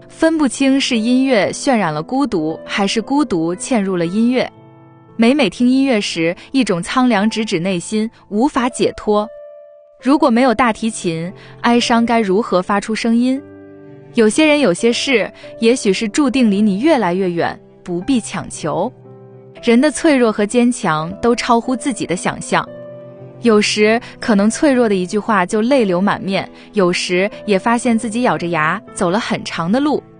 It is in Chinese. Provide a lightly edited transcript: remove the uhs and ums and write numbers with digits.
分不清是音乐渲染了孤独，还是孤独嵌入了音乐。每听音乐时，一种苍凉直指内心，无法解脱。如果没有大提琴，哀伤该如何发出声音？有些人有些事，也许是注定离你越来越远，不必强求。人的脆弱和坚强都超乎自己的想象。有时可能脆弱的一句话就泪流满面，有时也发现自己咬着牙走了很长的路。